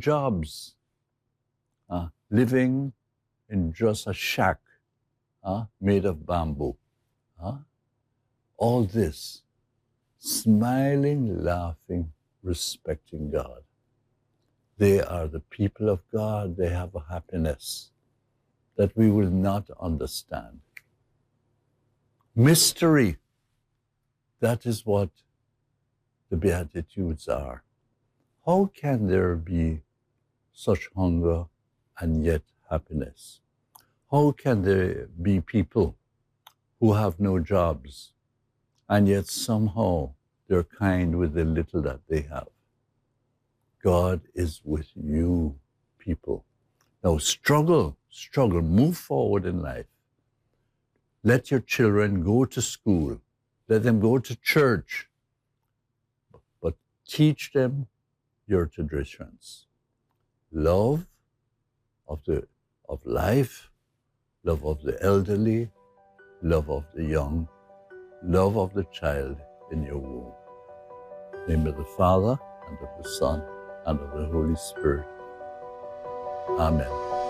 jobs, living in just a shack made of bamboo. All this, smiling, laughing, respecting God. They are the people of God. They have a happiness that we will not understand. Mystery, that is what the Beatitudes are. How can there be such hunger and yet happiness? How can there be people who have no jobs and yet somehow they're kind with the little that they have? God is with you, people. Now struggle, move forward in life. Let your children go to school. Let them go to church. But teach them your traditions. Love of life, love of the elderly, love of the young, love of the child in your womb. In the name of the Father, and of the Son, and of the Holy Spirit. Amen.